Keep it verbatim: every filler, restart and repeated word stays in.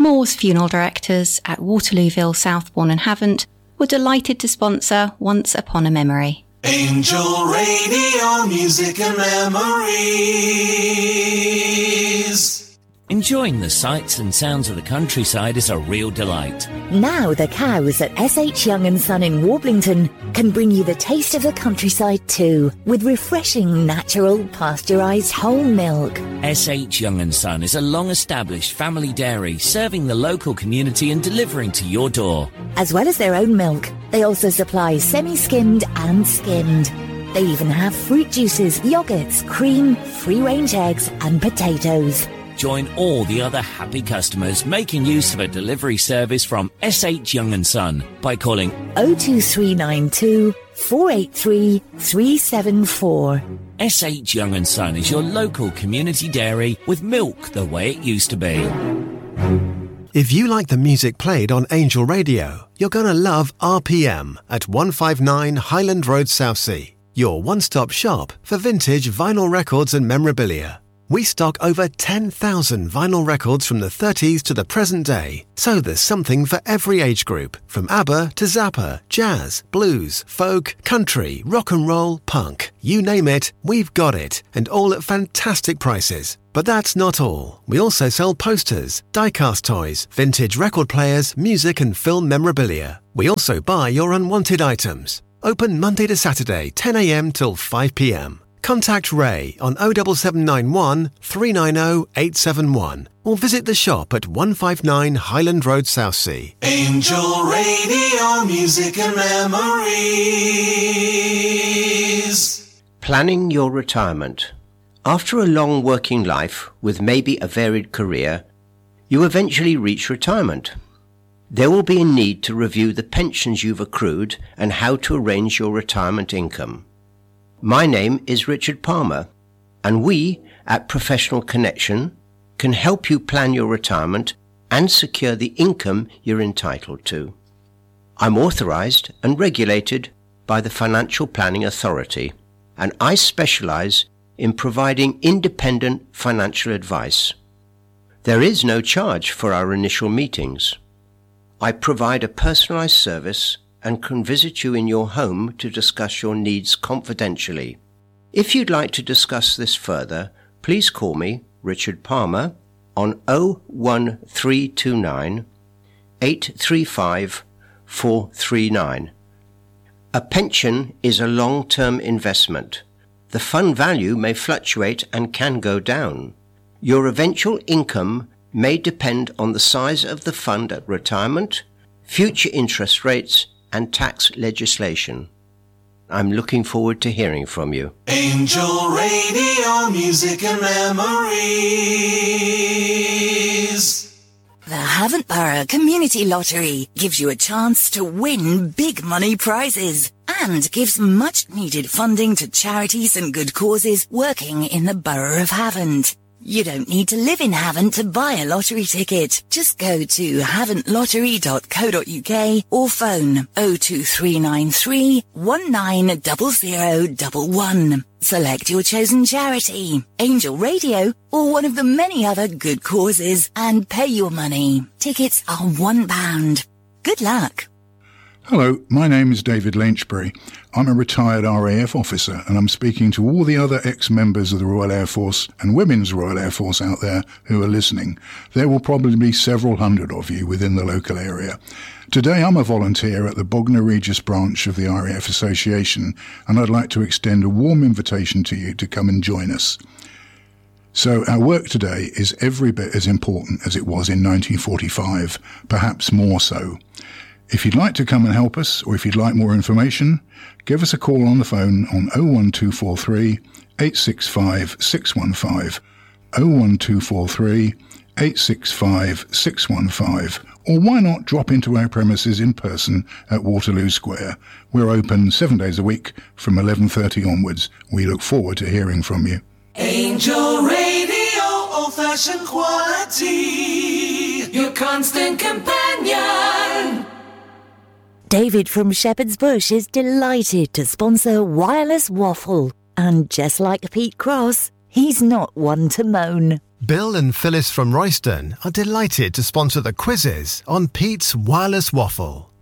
Moore's funeral directors at Waterlooville, Southbourne and Havant were delighted to sponsor Once Upon a Memory. Angel Radio, music and memories. Enjoying the sights and sounds of the countryside is a real delight. Now the cows at S H Young and Son in Warblington can bring you the taste of the countryside too, with refreshing, natural, pasteurised whole milk. S H Young and Son is a long-established family dairy serving the local community and delivering to your door. As well as their own milk, they also supply semi-skimmed and skimmed. They even have fruit juices, yoghurts, cream, free-range eggs and potatoes. Join all the other happy customers making use of a delivery service from S H Young and Son by calling oh two three nine two, four eight three, three seven four. S H Young and Son is your local community dairy with milk the way it used to be. If you like the music played on Angel Radio, you're going to love R P M at one fifty-nine Highland Road, Southsea, your one-stop shop for vintage vinyl records and memorabilia. We stock over ten thousand vinyl records from the thirties to the present day, so there's something for every age group, from ABBA to Zappa, jazz, blues, folk, country, rock and roll, punk. You name it, we've got it, and all at fantastic prices. But that's not all. We also sell posters, die-cast toys, vintage record players, music and film memorabilia. We also buy your unwanted items. Open Monday to Saturday, ten a.m. till five p.m. Contact Ray on oh seven seven nine one, three nine oh, eight seven one or visit the shop at one fifty-nine Highland Road, Southsea. Angel Radio, music and memories. Planning your retirement. After a long working life with maybe a varied career, you eventually reach retirement. There will be a need to review the pensions you've accrued and how to arrange your retirement income. My name is Richard Palmer, and we at Professional Connection can help you plan your retirement and secure the income you're entitled to. I'm authorized and regulated by the Financial Planning Authority, and I specialize in providing independent financial advice. There is no charge for our initial meetings. I provide a personalized service and can visit you in your home to discuss your needs confidentially. If you'd like to discuss this further, please call me, Richard Palmer, on oh one three two nine, eight three five, four three nine. A pension is a long-term investment. The fund value may fluctuate and can go down. Your eventual income may depend on the size of the fund at retirement, future interest rates, and tax legislation. I'm looking forward to hearing from you. Angel Radio, music and memories. The Havant Borough Community Lottery gives you a chance to win big money prizes and gives much needed funding to charities and good causes working in the Borough of Havant. You don't need to live in Havant to buy a lottery ticket. Just go to havant lottery dot co dot uk or phone oh two three nine three, one nine zero zero one one. Select your chosen charity, Angel Radio, or one of the many other good causes and pay your money. Tickets are one pound. Good luck. Hello, my name is David Lynchbury. I'm a retired R A F officer and I'm speaking to all the other ex-members of the Royal Air Force and Women's Royal Air Force out there who are listening. There will probably be several hundred of you within the local area. Today I'm a volunteer at the Bognor Regis branch of the R A F Association and I'd like to extend a warm invitation to you to come and join us. So our work today is every bit as important as it was in nineteen forty-five, perhaps more so. If you'd like to come and help us, or if you'd like more information, give us a call on the phone on oh one two four three, eight six five, six one five, oh one two four three, eight six five, six one five, or why not drop into our premises in person at Waterloo Square. We're open seven days a week from eleven thirty onwards. We look forward to hearing from you. Angel Radio, old-fashioned quality, your constant companion. David from Shepherd's Bush is delighted to sponsor Wireless Waffle. And just like Pete Cross, he's not one to moan. Bill and Phyllis from Royston are delighted to sponsor the quizzes on Pete's Wireless Waffle.